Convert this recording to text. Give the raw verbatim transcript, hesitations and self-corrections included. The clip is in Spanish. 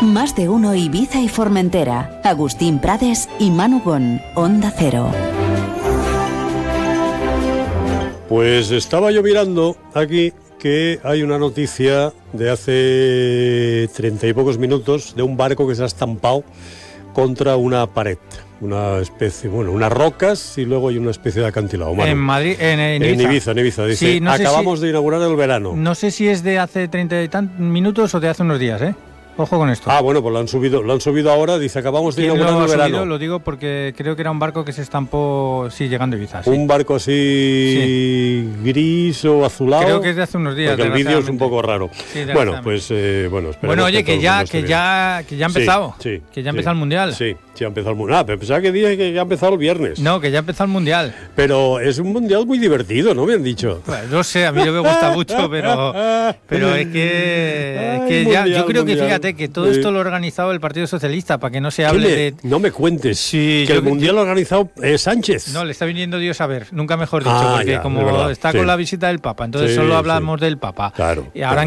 Más de uno Ibiza y Formentera. Agustín Prades y Manu Gon. Onda Cero. Pues estaba yo mirando aquí que hay una noticia de hace treinta y pocos minutos de un barco que se ha estampado contra una pared, una especie, bueno, unas rocas y luego hay una especie de acantilado. Manu. En Madrid, en, en Ibiza. En Ibiza, en Ibiza. Dice, Sí, no sé acabamos si, de inaugurar el verano. No sé si es de hace treinta y tantos minutos o de hace unos días, ¿eh? Ojo con esto. Ah, bueno, pues lo han subido, lo han subido ahora, dice, acabamos de inaugurar lo el verano. Subido? Lo digo porque creo que era un barco que se estampó, sí, llegando a Ibiza. Sí. Un barco así sí. gris o azulado. Creo que es de hace unos días. Porque el vídeo es un poco raro. Sí, bueno, pues eh, bueno, bueno, oye, que, que ya, que ya, que ya ha empezado. Sí, sí, que ya ha empezado sí, el Mundial. Sí, sí ha empezado el Mundial. Ah, pero pensaba que dije que ya ha empezado el viernes. No, que ya ha empezado el Mundial. Pero es un Mundial muy divertido, ¿no? Me han dicho. Pues, no sé, a mí no me gusta mucho, pero, pero es que, es que Ay, ya, mundial, yo creo mundial. que fíjate que todo esto lo organizado el Partido Socialista para que no se hable le, de... No me cuentes sí, que yo, el Mundial lo ha organizado eh, Sánchez. No, le está viniendo Dios a ver, nunca mejor dicho, ah, porque ya, como verdad, está sí. con la visita del Papa, entonces sí, solo hablamos sí. del Papa. Claro, y ahora claro.